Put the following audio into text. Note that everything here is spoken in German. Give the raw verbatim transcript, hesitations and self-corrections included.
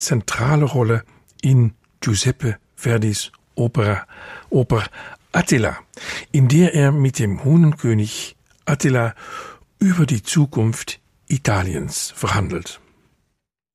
zentrale Rolle in Giuseppe Verdis Oper, Oper Attila, in der er mit dem Hunenkönig Attila über die Zukunft Italiens verhandelt.